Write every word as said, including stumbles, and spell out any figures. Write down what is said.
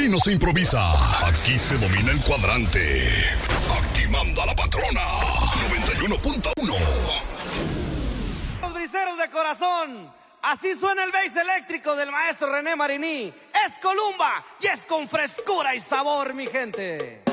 Aquí no se improvisa. Aquí se domina el cuadrante. Aquí manda la patrona. noventa y uno punto uno. Los briseros de corazón. Así suena el bass eléctrico del maestro René Mariní. Es Columba y es con frescura y sabor, mi gente.